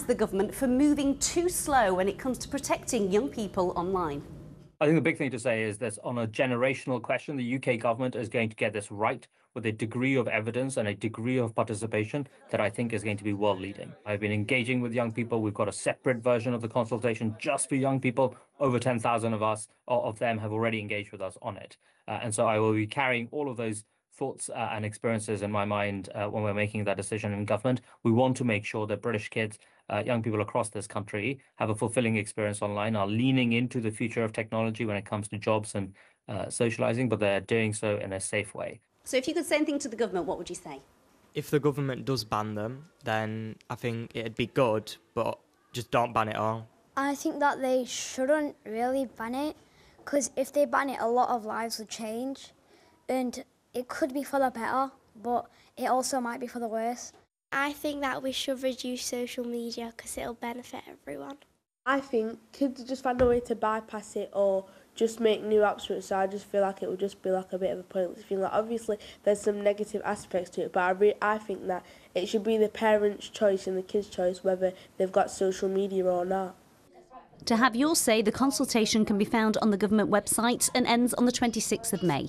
the government for moving too slow when it comes to protecting young people online? I think the big thing to say is that on a generational question, the UK government is going to get this right with a degree of evidence and a degree of participation that I think is going to be world leading. I've been engaging with young people. We've got a separate version of the consultation just for young people. Over 10,000 of them have already engaged with us on it. And so I will be carrying all of those thoughts and experiences in my mind when we're making that decision in government. We want to make sure that British kids, young people across this country, have a fulfilling experience online, are leaning into the future of technology when it comes to jobs and socializing, but they're doing so in a safe way. So if you could say anything to the government, what would you say? If the government does ban them, then I think it'd be good, but just don't ban it all. I think that they shouldn't really ban it, because if they ban it, a lot of lives would change, and it could be for the better, but it also might be for the worse. I think that we should reduce social media because it'll benefit everyone. I think kids just find a way to bypass it or just make new apps for it, so I just feel like it would just be like a bit of a pointless thing. Like, obviously there's some negative aspects to it, but I think that it should be the parents' choice and the kids' choice whether they've got social media or not. To have your say, the consultation can be found on the government website and ends on the 26th of May.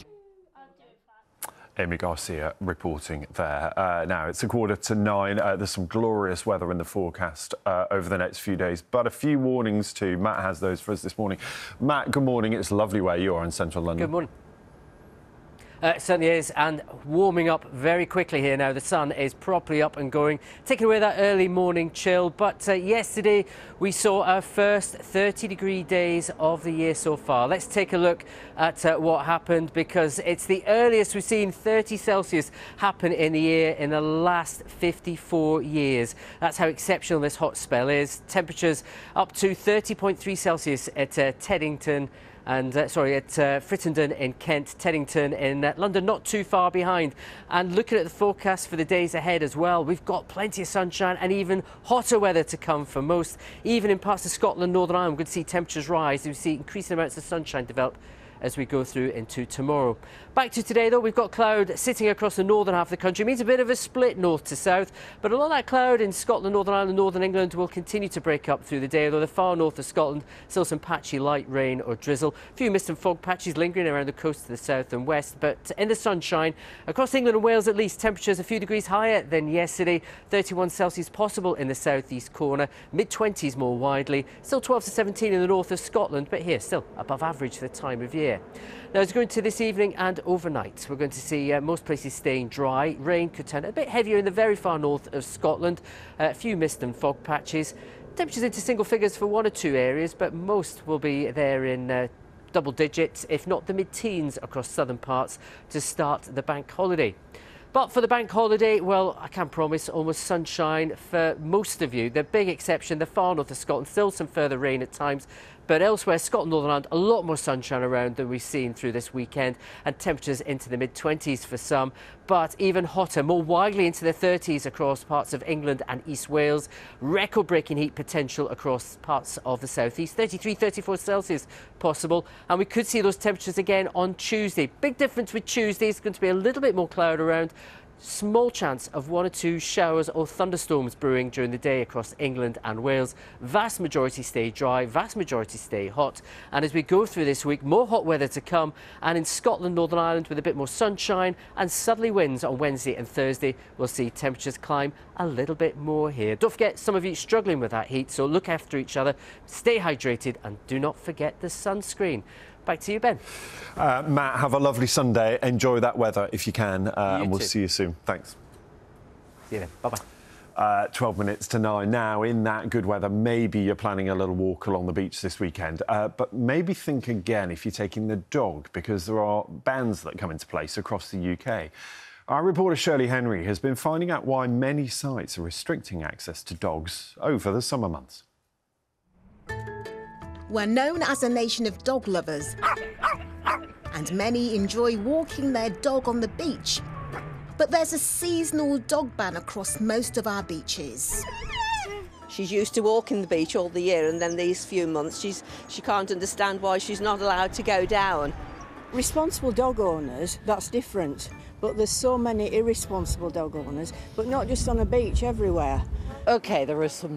Amy Garcia reporting there. Now, it's 8:45. There's some glorious weather in the forecast over the next few days, but a few warnings too. Matt has those for us this morning. Matt, good morning. It's lovely where you are in central London. Good morning. It certainly is, and warming up very quickly here now. The sun is properly up and going, taking away that early morning chill. But yesterday we saw our first 30-degree days of the year so far. Let's take a look at what happened, because it's the earliest we've seen 30 Celsius happen in the year in the last 54 years. That's how exceptional this hot spell is. Temperatures up to 30.3 Celsius at Teddington. And at Frittenden in Kent, Teddington in London, not too far behind. And looking at the forecast for the days ahead as well, we've got plenty of sunshine and even hotter weather to come for most. Even in parts of Scotland, Northern Ireland, we're going to see temperatures rise. We see increasing amounts of sunshine develop as we go through into tomorrow. Back to today though, we've got cloud sitting across the northern half of the country. It means a bit of a split north to south, but a lot of that cloud in Scotland, Northern Ireland, Northern England will continue to break up through the day, although the far north of Scotland, still some patchy light rain or drizzle. A few mist and fog patches lingering around the coast to the south and west, but in the sunshine, across England and Wales at least, temperatures a few degrees higher than yesterday. 31 Celsius possible in the southeast corner, mid-20s more widely, still 12 to 17 in the north of Scotland, but here still above average for the time of year. Now, as we go into this evening and overnight, we're going to see most places staying dry. Rain could turn a bit heavier in the very far north of Scotland. A few mist and fog patches. Temperatures into single figures for one or two areas, but most will be there in double digits, if not the mid-teens across southern parts to start the bank holiday. But for the bank holiday, well, I can promise almost sunshine for most of you. The big exception, the far north of Scotland, still some further rain at times. But elsewhere, Scotland, Northern Ireland, a lot more sunshine around than we've seen through this weekend, and temperatures into the mid-20s for some, but even hotter, more widely into the 30s across parts of England and East Wales. Record-breaking heat potential across parts of the southeast, 33, 34 Celsius possible, and we could see those temperatures again on Tuesday. Big difference with Tuesday, it's going to be a little bit more cloud around. Small chance of one or two showers or thunderstorms brewing during the day across England and Wales. Vast majority stay dry, vast majority stay hot. And as we go through this week, more hot weather to come. And in Scotland, Northern Ireland, with a bit more sunshine and southerly winds on Wednesday and Thursday, we'll see temperatures climb a little bit more here. Don't forget, some of you struggling with that heat, so look after each other, stay hydrated, and do not forget the sunscreen. Back to you, Ben. Matt, have a lovely Sunday. Enjoy that weather if you can, and we'll see you soon. Thanks. See you then. Bye-bye. 12 minutes to 9 now. In that good weather, maybe you're planning a little walk along the beach this weekend, but maybe think again if you're taking the dog, because there are bans that come into place across the UK. Our reporter Shirley Henry has been finding out why many sites are restricting access to dogs over the summer months. We're known as a nation of dog lovers, and many enjoy walking their dog on the beach. But there's a seasonal dog ban across most of our beaches. She's used to walking the beach all the year, and then these few months she can't understand why she's not allowed to go down. Responsible dog owners, that's different. But there's so many irresponsible dog owners, but not just on a beach, everywhere. OK, there are some